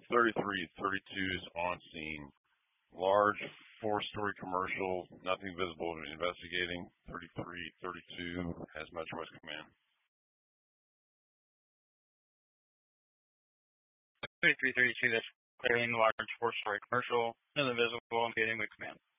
3332's on scene. Large 4-story commercial, nothing visible investigating. 3332 has Metro West Command. 3332, that's clearing large 4-story commercial, nothing visible, investigating with command.